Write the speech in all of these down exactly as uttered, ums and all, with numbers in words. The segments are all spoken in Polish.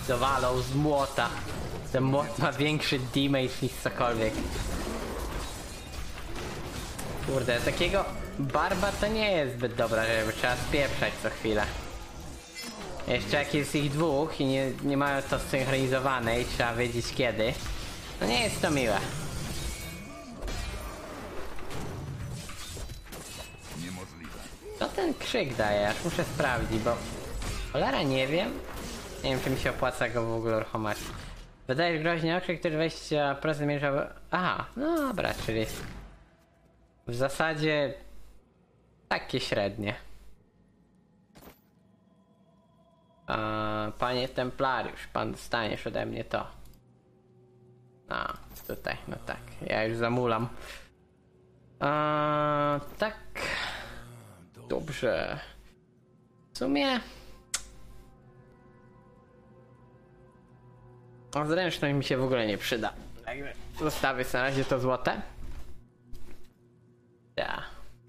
Dowalał z młota. Ten młot ma większy damage niż cokolwiek. Kurde, takiego barba to nie jest zbyt dobra, żeby trzeba spieprzać co chwilę. Jeszcze jak jest ich dwóch i nie, nie mają to zsynchronizowane i trzeba wiedzieć kiedy. No nie jest to miłe. Niemożliwe. Co ten krzyk daje? Aż muszę sprawdzić, bo... Cholera nie wiem. Nie wiem, czy mi się opłaca go w ogóle uruchomić. Wydajesz groźny okrzyk, który dwadzieścia procent zmniejsza... Aha, no dobra, czyli... W zasadzie... Takie średnie. A, panie Templariusz, pan dostaniesz ode mnie to. A, tutaj, no tak. Ja już zamulam. A, tak... Dobrze. W sumie... A zręczność mi się w ogóle nie przyda. Także zostawię sobie na razie to złote. Ja.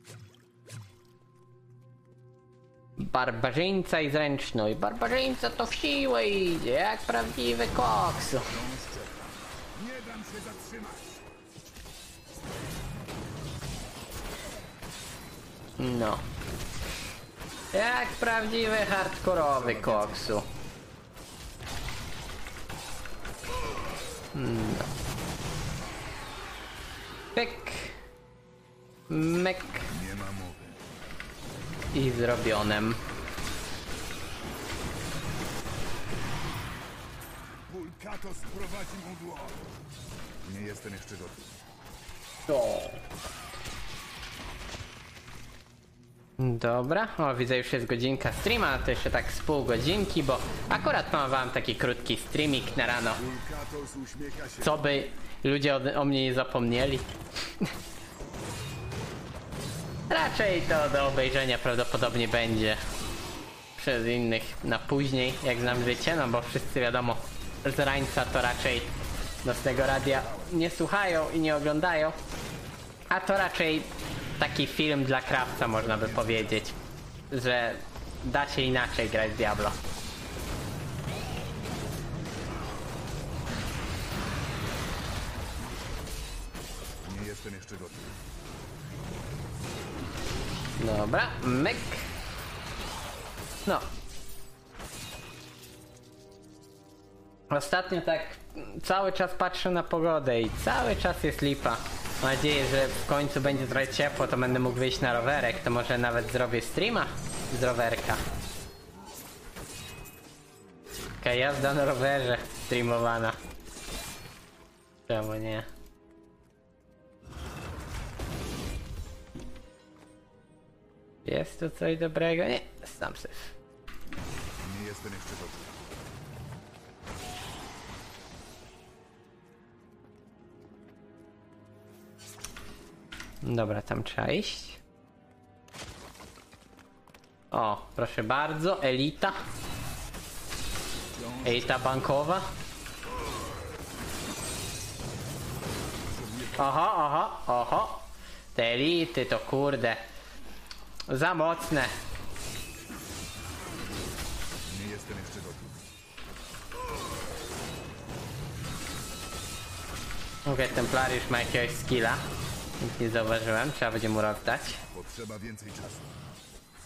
Barbarzyńca i zręczność. Barbarzyńca to w siłę idzie, jak prawdziwy koksu. Nie dam się zatrzymać. No. Jak prawdziwy hardkorowy koksu. No. Pyk. Mek. Nie ma mowy. I zrobionym. Vulkato sprowadzi mudło. Nie jestem jeszcze gotów. O. Dobra, o widzę już jest godzinka streama, to jeszcze tak z pół godzinki, bo akurat planowałem taki krótki streamik na rano. Vulkatos uśmiecha się. Co by ludzie o, o mnie nie zapomnieli. Raczej to do obejrzenia prawdopodobnie będzie przez innych na później, jak znam życie, no bo wszyscy wiadomo, z rańca to raczej nocnego radia nie słuchają i nie oglądają, a to raczej taki film dla krawca, można by powiedzieć, że da się inaczej grać w Diablo. Nie jestem jeszcze gotów. Dobra, myk. No. Ostatnio tak cały czas patrzę na pogodę i cały czas jest lipa. Mam nadzieję, że w końcu będzie trochę ciepło, to będę mógł wyjść na rowerek, to może nawet zrobię streama z rowerka. Taka jazda na rowerze streamowana. Czemu nie? Jest tu coś dobrego? Nie, sam syf. Nie jestem jeszcze gotów. Dobra, tam trzeba iść. O, proszę bardzo, elita. Elita bankowa. Oho, oho, oho. Te elity to kurde za mocne. Nie jestem jeszcze gotów. Okej, okay, Templariusz ma jakiegoś skilla. Nic nie zauważyłem, trzeba będzie mu rozdać. Potrzeba więcej czasu.